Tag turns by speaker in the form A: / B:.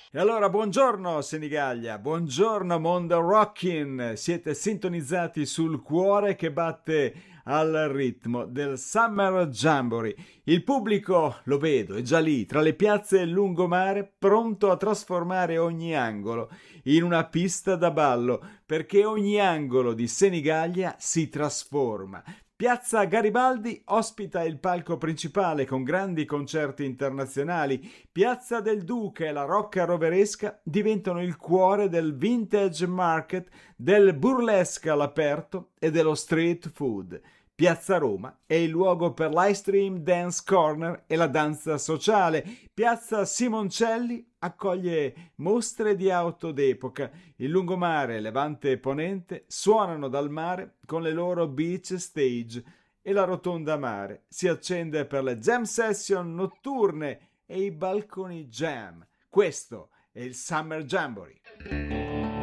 A: E allora, buongiorno Senigallia, buongiorno mondo rockin', siete sintonizzati sul cuore che batte al ritmo del Summer Jamboree. Il pubblico, lo vedo, è già lì, tra le piazze e il lungomare, pronto a trasformare ogni angolo in una pista da ballo, perché ogni angolo di Senigallia si trasforma. Piazza Garibaldi ospita il palco principale con grandi concerti internazionali. Piazza del Duca e la Rocca Roveresca diventano il cuore del vintage market, del burlesque all'aperto e dello street food. Piazza Roma è il luogo per l'I-Stream Dance Corner e la danza sociale. Piazza Simoncelli accoglie mostre di auto d'epoca. Il lungomare e Levante e Ponente suonano dal mare con le loro beach stage e la rotonda mare si accende per le jam session notturne e i balconi jam. Questo è il Summer Jamboree.